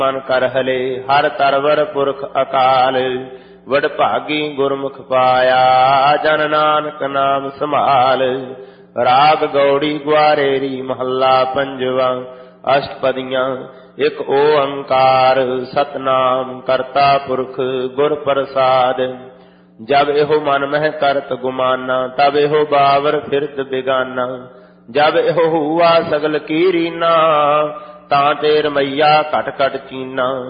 ਮਨ ਕਰ ਹਲੇ ਹਰ ਤਰਵਰ ਪੁਰਖ ਅਕਾਲ। ਵਡਭਾਗੀ ਗੁਰਮੁਖ ਪਾਇਆ ਜਨ ਨਾਨਕ ਨਾਮ ਸੰਭਾਲ। ਰਾਗ ਗੌੜੀ ਗੁਆਰੇਰੀ ਮਹੱਲਾ ਪੰਜਵਾ। ਅਸ਼ਟਪਦੀਆਂ ਇਕ ਓੰਕਾਰ ਸਤਨਾਮ ਕਰਤਾ ਪੁਰਖ ਗੁਰ ਪ੍ਰਸਾਦ। ਜਬ ਇਹੋ ਮਨ ਮਹਿ ਕਰਤ ਗੁਮਾਨਾ ਤਬ ਇਹੋ ਬਾਵਰ ਫਿਰਤ ਬਿਗਾਨਾ। ਜਬ ਇਹੋ ਹੂਆ ਸਗਲ ਕੀ ਰੀਨਾ ਤਾਂ ਤੇ ਰਮਈਆ ਘਟ ਘਟ ਚੀਨਾ।